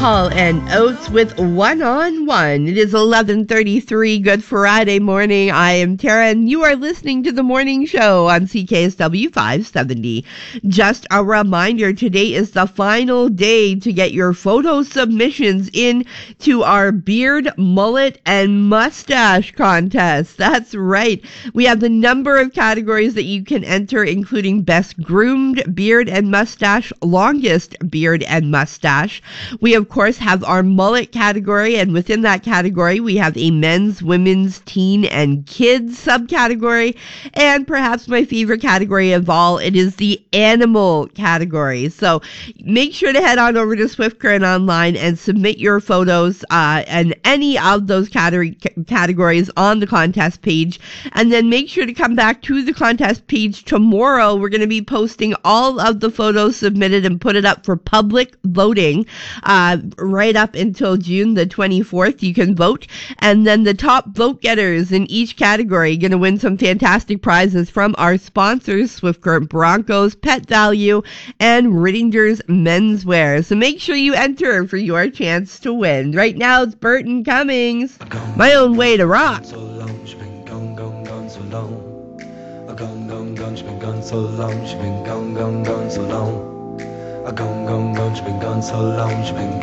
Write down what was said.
Hall and Oates with One on One. It is 11:33. Good Friday morning. I am Tara, and you are listening to the morning show on CKSW 570. Just a reminder, today is the final day to get your photo submissions in to our beard, mullet, and mustache contest. That's right. We have the number of categories that you can enter, including best groomed beard and mustache, longest beard and mustache. We, of course, have our mullet category, and within that category, we have a men's, women's, teen, and kids subcategory, and perhaps my favorite category of all, it is the animal category. So make sure to head on over to Swift Current Online and submit your photos and any of those categories on the contest page, and then make sure to come back to the contest page tomorrow. We're going to be posting all of the photos submitted and put it up for public voting. Right up until June the 24th, you can vote. And then the top vote getters in each category are going to win some fantastic prizes from our sponsors, Swift Current Broncos, Pet Value, and Rittinger's Menswear. So make sure you enter for your chance to win. Right now, it's Burton Cummings, My Own Way to Rock. So long, she's been gone so long. She's been gone so long, she's been gone so long. She's been gone so long, she's been